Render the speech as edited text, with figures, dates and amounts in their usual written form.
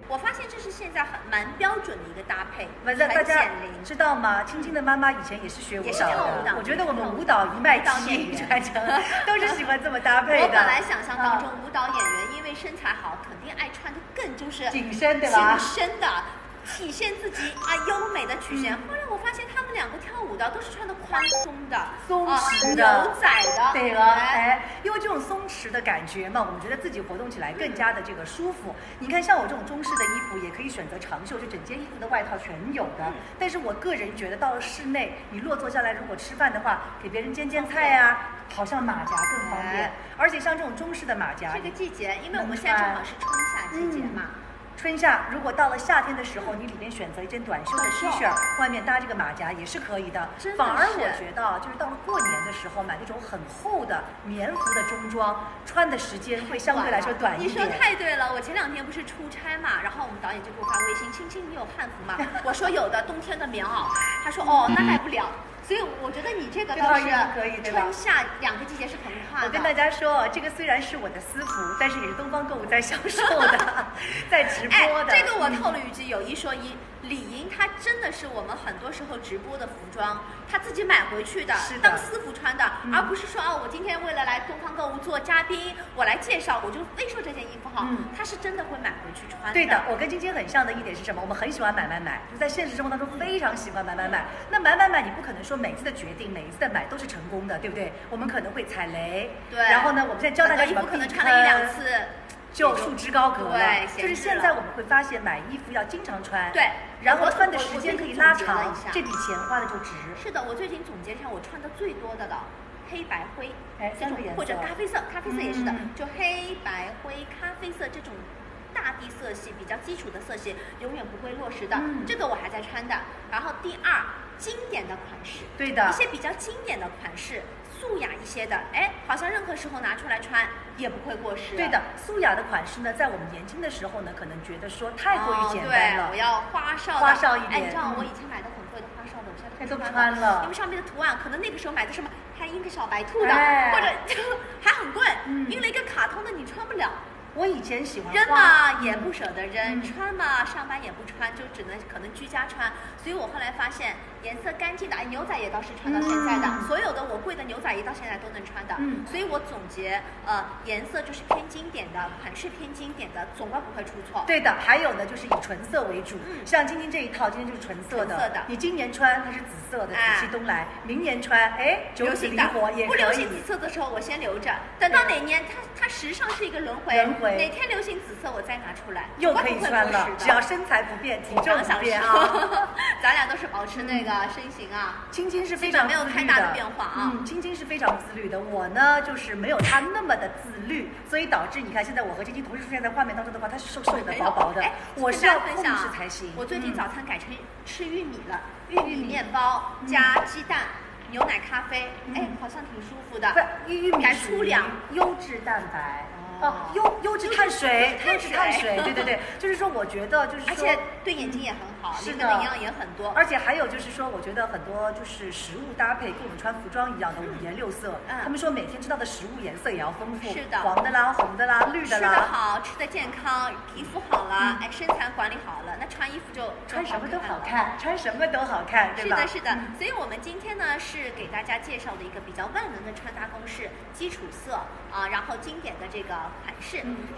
我发现这是现在蛮标准的一个搭配， 大家知道吗？青青的妈妈以前也是学舞蹈的，我觉得我们舞蹈一脉基因传承，都是喜欢这么搭配的。 我本来想象当中，舞蹈演员因为身材好，肯定爱穿的更就是紧身，对吧？ 紧身的。体现自己优美的曲线。后来我发现他们两个跳舞的都是穿的宽松的、 松弛的、 牛仔的， 对了，哎，因为这种松弛的感觉嘛，我们觉得自己活动起来更加的这个舒服。你看，像我这种中式的衣服，也可以选择长袖，就整件衣服的外套全有的。但是我个人觉得，到了室内，你落座下来，如果吃饭的话，给别人煎菜啊，好像马甲更方便。而且像这种中式的马甲， 这个季节，因为我们现在正好是春夏季节嘛。 春夏，如果到了夏天的时候，你里面选择一件短袖的 T 恤，外面搭这个马甲也是可以的。反而我觉得，就是到了过年的时候，买那种很厚的棉服的中装，穿的时间会相对来说短一点。 你说太对了，我前2天不是出差嘛，然后我们导演就给我发微信，青青你有汉服吗？我说有的，冬天的棉袄。他说哦，那买不了。所以我觉得你这个倒是春夏2个季节是横跨的。 我跟大家说，这个虽然是我的私服，但是也是东方购物在销售的，在直播的。 这个我透露一句，有一说一，李莹她真的是我们很多时候直播的服装，她自己买回去的，当私服穿的，而不是说我今天为了来东方购物做嘉宾，我来介绍，我就非说这件衣服好。她是真的会买回去穿的。 对的，我跟晶晶很像的一点是什么？我们很喜欢买，就在现实生活当中非常喜欢买。那买，你不可能说每次的决定、每一次的买都是成功的，对不对？我们可能会踩雷。 对。 然后呢，我们现在教大家怎么可能穿了1、2次就束之高阁了。 对， 就是现在我们会发现买衣服要经常穿。 对。 然后穿的时间可以拉长，这笔钱花的就值。 是的，我最近总结一下，我穿的最多的黑白灰， 这种或者咖啡色也是的，就黑白灰、咖啡色这种。大地色系比较基础的色系永远不会落实的，这个我还在穿的。然后第2，经典的款式， 对的， 一些比较经典的款式，素雅一些的，好像任何时候拿出来穿也不会过时。 对的，素雅的款式呢，在我们年轻的时候呢，可能觉得说太过于简单了。 对，我要花哨一点。 你知道我以前买的很贵的花哨的，我现在都不穿了， 因为上面的图案，可能那个时候买的什么还印个小白兔的，或者还很贵，印了一个卡通的，你穿不了。 我以前喜欢扔嘛也不舍得扔，穿嘛上班也不穿，就只能可能居家穿。所以我后来发现颜色干净的，牛仔也倒是穿到现在的，所有的我贵的牛仔衣到现在都能穿的。所以我总结，颜色就是偏经典的，款式偏经典的，总归不会出错。 对的，还有呢就是以纯色为主，像今天这一套，今天就是纯色的。你今年穿它是紫色的，紫气东来；明年穿，九紫离火也可以。 不流行紫色的时候，我先留着，等到哪年它时尚是一个轮回，哪天流行紫色，我再拿出来， 又可以穿了。只要身材不变，体重不变啊， 咱俩都是保持那个身形啊。 青青是非常没有太大的变化啊。 青青是非常自律的，我呢就是没有她那么的自律，所以导致你看现在我和青青同时出现在画面当中的话，她是瘦瘦的、薄薄的，我是要控制才行。 我最近早餐改成吃玉米了，玉米面包加鸡蛋。牛奶咖啡，好像挺舒服的。 玉米改粗粮， 优质蛋白。优质碳水，对，就是说，我觉得就是说， 而且对眼睛也很好，里面的营养也很多。 而且还有就是说，我觉得很多就是食物搭配跟我们穿服装一样的5颜6色。他们说每天吃到的食物颜色也要丰富， 是的， 黄的啦、红的啦、绿的啦。 吃的好，吃的健康，皮肤好了，身材管理好了，那穿衣服就穿什么都好看，穿什么都好看，对吧？ 是的。所以我们今天呢是给大家介绍的一个比较万能的穿搭公式，基础色然后经典的这个款式。